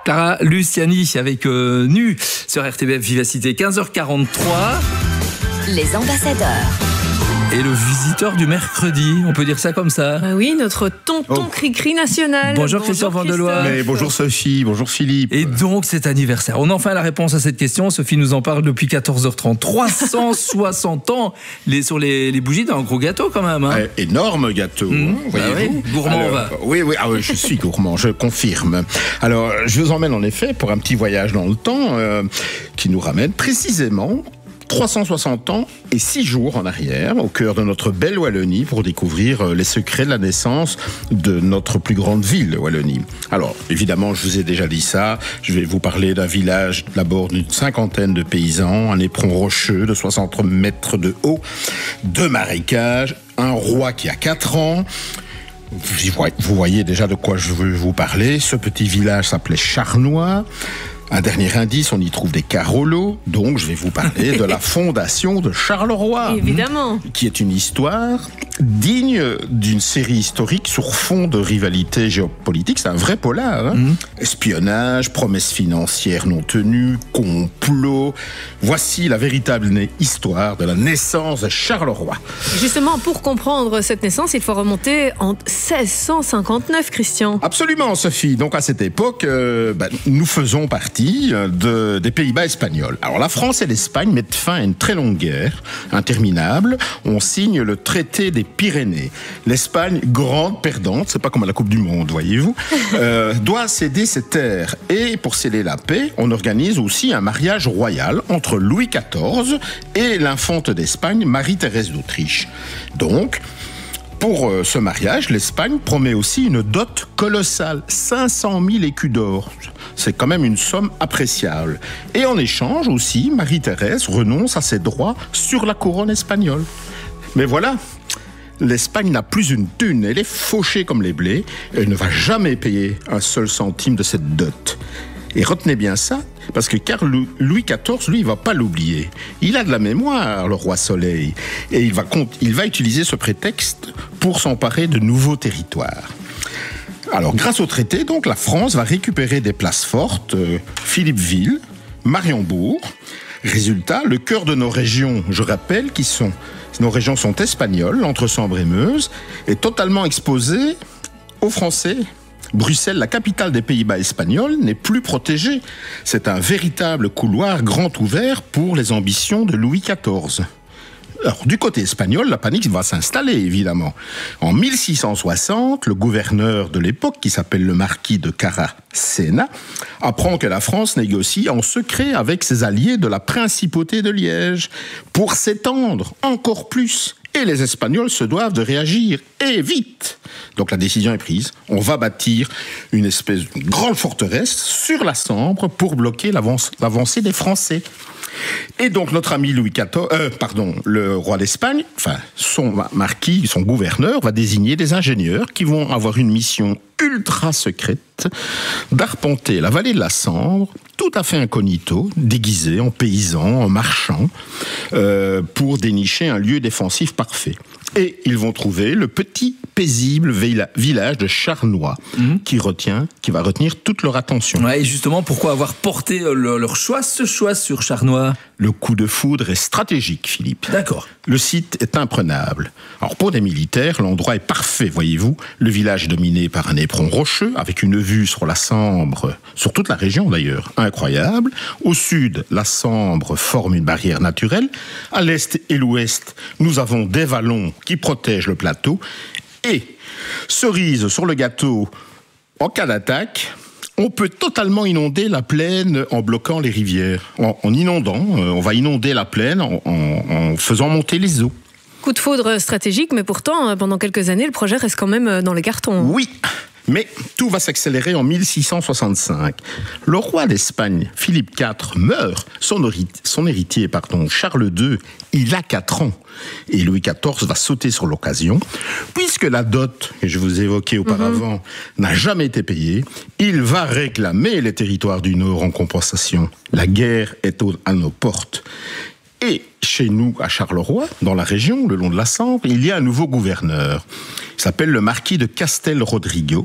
Clara Luciani avec Nu sur RTBF Vivacité, 15h43. Les ambassadeurs. Et le visiteur du mercredi, on peut dire ça comme ça. Oui, notre tonton Cricri national. Bonjour Christian Vandelois. Mais bonjour Sophie, bonjour Philippe. Et donc cet anniversaire, on a enfin la réponse à cette question. Sophie nous en parle depuis 14h30. 360 ans sur les bougies d'un gros gâteau quand même. Hein. Énorme gâteau, voyez-vous. Oui, gourmand. Alors, oui, je suis gourmand, je confirme. Alors, je vous emmène en effet pour un petit voyage dans le temps qui nous ramène précisément 360 ans et 6 jours en arrière, au cœur de notre belle Wallonie, pour découvrir les secrets de la naissance de notre plus grande ville, Wallonie. Alors, évidemment, je vous ai déjà dit ça, je vais vous parler d'un village d'abord d'une 50aine de paysans, un éperon rocheux de 60 mètres de haut, de marécages, un roi qui a 4 ans. Vous voyez déjà de quoi je veux vous parler. Ce petit village s'appelait Charnois. Un dernier indice, on y trouve des Carolo, donc je vais vous parler de la fondation de Charleroi. Évidemment. Qui est une histoire digne d'une série historique sur fond de rivalité géopolitique. C'est un vrai polar. Hein. Espionnage, promesses financières non tenues, complot. Voici la véritable histoire de la naissance de Charleroi. Justement, pour comprendre cette naissance, il faut remonter en 1659, Christian. Absolument, Sophie. Donc à cette époque, nous faisons partie des Pays-Bas espagnols. Alors la France et l'Espagne mettent fin à une très longue guerre, interminable. On signe le traité des Pyrénées. L'Espagne, grande perdante, c'est pas comme à la Coupe du Monde, voyez-vous, doit céder ses terres. Et pour sceller la paix, on organise aussi un mariage royal entre Louis XIV et l'infante d'Espagne, Marie-Thérèse d'Autriche. Donc, pour ce mariage, l'Espagne promet aussi une dot colossale, 500 000 écus d'or. C'est quand même une somme appréciable. Et en échange aussi, Marie-Thérèse renonce à ses droits sur la couronne espagnole. Mais voilà, l'Espagne n'a plus une thune, elle est fauchée comme les blés, elle ne va jamais payer un seul centime de cette dot. Et retenez bien ça, parce que Louis XIV, lui, il va pas l'oublier. Il a de la mémoire, le roi Soleil, et il va utiliser ce prétexte pour s'emparer de nouveaux territoires. Alors, grâce au traité, donc, la France va récupérer des places fortes, Philippeville, Mariembourg. Résultat, le cœur de nos régions, je rappelle, nos régions sont espagnoles, l'Entre-Sambre et Meuse, est totalement exposé aux Français. Bruxelles, la capitale des Pays-Bas espagnols, n'est plus protégée. C'est un véritable couloir grand ouvert pour les ambitions de Louis XIV. Alors, du côté espagnol, la panique va s'installer, évidemment. En 1660, le gouverneur de l'époque, qui s'appelle le marquis de Caracena, apprend que la France négocie en secret avec ses alliés de la principauté de Liège pour s'étendre encore plus. Et les Espagnols se doivent de réagir, et vite. Donc la décision est prise. On va bâtir une espèce de grande forteresse sur la Sambre pour bloquer l'avancée des Français. Et donc notre ami le roi d'Espagne, son marquis, son gouverneur, va désigner des ingénieurs qui vont avoir une mission ultra secrète d'arpenter la vallée de la Sambre, tout à fait incognito, déguisé en paysan, en marchand, pour dénicher un lieu défensif parfait. Et ils vont trouver le petit, paisible village de Charnois qui va retenir toute leur attention. Ouais, et justement, pourquoi avoir porté ce choix sur Charnois ? Le coup de foudre est stratégique, Philippe. D'accord. Le site est imprenable. Alors pour des militaires, l'endroit est parfait, voyez-vous. Le village est dominé par un éperon rocheux avec une vue sur la Sambre, sur toute la région d'ailleurs, incroyable. Au sud, la Sambre forme une barrière naturelle. À l'est et l'ouest, nous avons des vallons qui protègent le plateau. Et, cerise sur le gâteau, en cas d'attaque, on peut totalement inonder la plaine en bloquant les rivières. En inondant, on va inonder la plaine en faisant monter les eaux. Coup de foudre stratégique, mais pourtant, pendant quelques années, le projet reste quand même dans les cartons. Oui, mais tout va s'accélérer en 1665. Le roi d'Espagne, Philippe IV, meurt. Son héritier, Charles II, il a 4 ans. Et Louis XIV va sauter sur l'occasion. Puisque la dot, que je vous évoquais auparavant, n'a jamais été payée, il va réclamer les territoires du Nord en compensation. La guerre est à nos portes. Et chez nous, à Charleroi, dans la région, le long de la Sambre, il y a un nouveau gouverneur. Il s'appelle le marquis de Castel Rodrigo.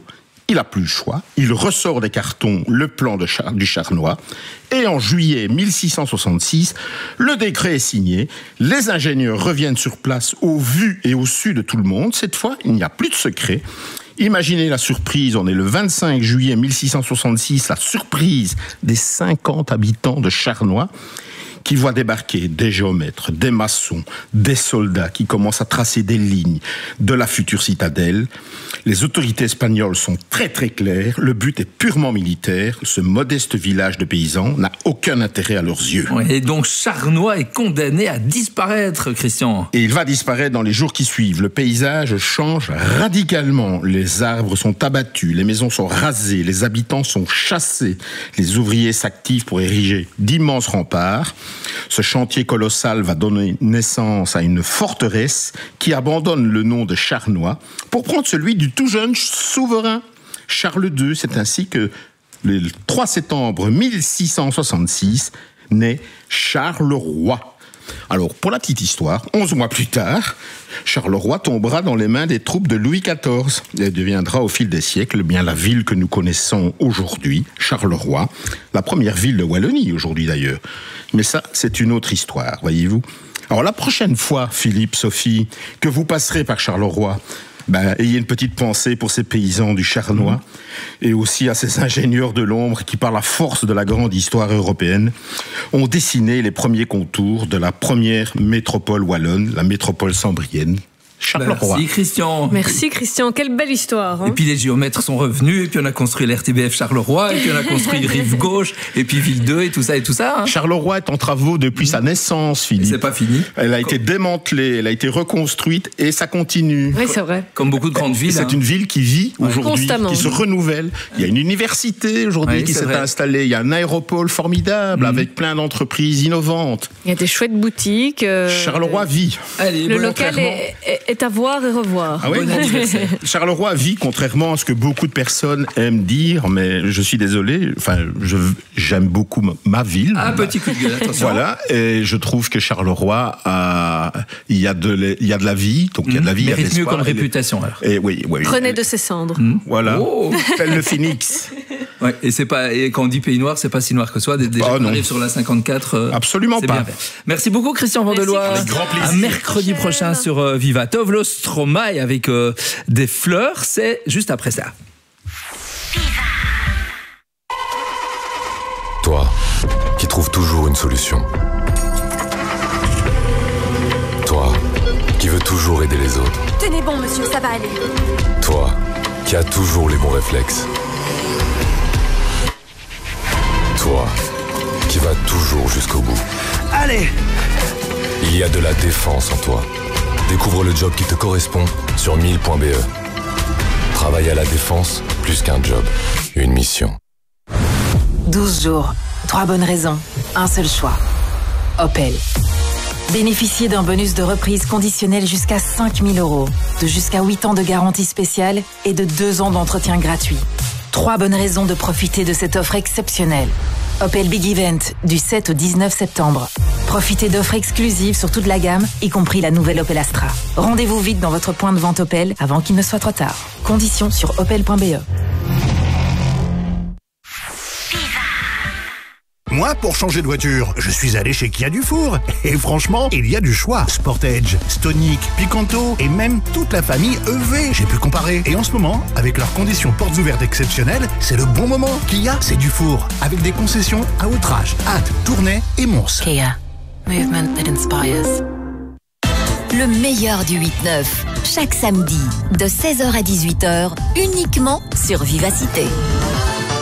Il n'a plus le choix. Il ressort des cartons le plan du Charnois. Et en juillet 1666, le décret est signé. Les ingénieurs reviennent sur place au vu et au su de tout le monde. Cette fois, il n'y a plus de secret. Imaginez la surprise, on est le 25 juillet 1666, la surprise des 50 habitants de Charnois qui voient débarquer des géomètres, des maçons, des soldats qui commencent à tracer des lignes de la future citadelle. Les autorités espagnoles sont très très claires, le but est purement militaire, ce modeste village de paysans n'a aucun intérêt à leurs yeux. Ouais, et donc Charnois est condamné à disparaître, Christian. Et il va disparaître dans les jours qui suivent. Le paysage change radicalement. Les arbres sont abattus, les maisons sont rasées, les habitants sont chassés. Les ouvriers s'activent pour ériger d'immenses remparts. Ce chantier colossal va donner naissance à une forteresse qui abandonne le nom de Charnois pour prendre celui du tout jeune souverain Charles II. C'est ainsi que le 3 septembre 1666 naît Charleroi. Alors, pour la petite histoire, 11 mois plus tard, Charleroi tombera dans les mains des troupes de Louis XIV et deviendra au fil des siècles bien la ville que nous connaissons aujourd'hui, Charleroi, la première ville de Wallonie aujourd'hui d'ailleurs. Mais ça, c'est une autre histoire, voyez-vous. Alors la prochaine fois, Philippe, Sophie, que vous passerez par Charleroi, ayez une petite pensée pour ces paysans du Charnois et aussi à ces ingénieurs de l'ombre qui, par la force de la grande histoire européenne, ont dessiné les premiers contours de la première métropole wallonne, la métropole sambrienne. Charleroi. Merci Christian. Merci Christian, quelle belle histoire. Et puis les géomètres sont revenus, et puis on a construit l'RTBF Charleroi, et puis on a construit Rive Gauche, et puis Ville 2, et tout ça, hein. Charleroi est en travaux depuis sa naissance, Philippe. C'est pas fini. Elle a été démantelée, elle a été reconstruite, et ça continue. Oui, c'est vrai. Comme beaucoup de grandes villes. C'est une ville qui vit aujourd'hui, constamment, qui se renouvelle. Il y a une université aujourd'hui qui s'est installée, il y a un aéroport formidable avec plein d'entreprises innovantes. Il y a des chouettes boutiques. Charleroi vit. Allez, le local est à voir et revoir. Ah oui, bon anniversaire. Charleroi vit, contrairement à ce que beaucoup de personnes aiment dire, mais je suis désolé, j'aime beaucoup ma ville. Un petit coup de gueule, attention. Voilà, et je trouve que Charleroi il y a de la vie, donc il y a de la vie, il y a de mérite mieux l'espoir. comme réputation alors. Et oui. Prenez de ses cendres. Voilà, Oh. tel le phoenix. Ouais, et quand on dit pays noir, c'est pas si noir que soi. Déjà qu'on arrive sur la 54. Absolument c'est pas. Bien fait. Merci beaucoup Christian Vandelois. Avec grand plaisir. À mercredi prochain sur Viva. Tovlo Stromae avec des fleurs, c'est juste après ça. Toi, qui trouves toujours une solution. Toi, qui veux toujours aider les autres. Tenez bon, monsieur, ça va aller. Toi, qui as toujours les bons réflexes. Toi, qui vas toujours jusqu'au bout. Allez! Il y a de la défense en toi. Découvre le job qui te correspond sur 1000.be. Travailler à la défense, plus qu'un job, une mission. 12 jours, 3 bonnes raisons, un seul choix. Opel. Bénéficiez d'un bonus de reprise conditionnel jusqu'à 5 000 €, de jusqu'à 8 ans de garantie spéciale et de 2 ans d'entretien gratuit. 3 bonnes raisons de profiter de cette offre exceptionnelle. Opel Big Event, du 7 au 19 septembre. Profitez d'offres exclusives sur toute la gamme, y compris la nouvelle Opel Astra. Rendez-vous vite dans votre point de vente Opel avant qu'il ne soit trop tard. Conditions sur opel.be. Moi, pour changer de voiture, je suis allé chez Kia Dufour. Et franchement, il y a du choix. Sportage, Stonic, Picanto et même toute la famille EV. J'ai pu comparer. Et en ce moment, avec leurs conditions portes ouvertes exceptionnelles, c'est le bon moment. Kia, c'est Dufour. Avec des concessions à outrage, Hâte, Tournai et Mons. Kia. Movement that inspires. Le meilleur du 8-9, chaque samedi, de 16h à 18h, uniquement sur Vivacité.